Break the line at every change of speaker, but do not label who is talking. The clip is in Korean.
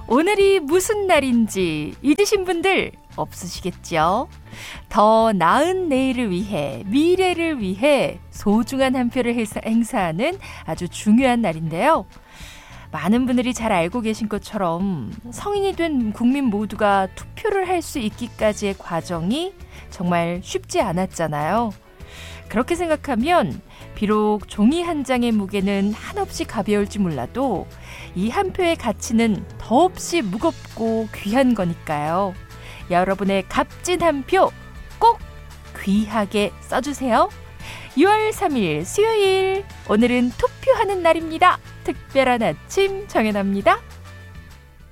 오늘이 무슨 날인지 잊으신 분들 없으시겠죠? 더 나은 내일을 위해, 미래를 위해 소중한 한 표를 행사하는 아주 중요한 날인데요. 많은 분들이 잘 알고 계신 것처럼 성인이 된 국민 모두가 투표를 할 수 있기까지의 과정이 정말 쉽지 않았잖아요. 그렇게 생각하면 비록 종이 한 장의 무게는 한없이 가벼울지 몰라도 이 한 표의 가치는 더없이 무겁고 귀한 거니까요. 여러분의 값진 한 표 꼭 귀하게 써주세요. 6월 3일 수요일, 오늘은 투표하는 날입니다. 특별한 아침 정연아입니다.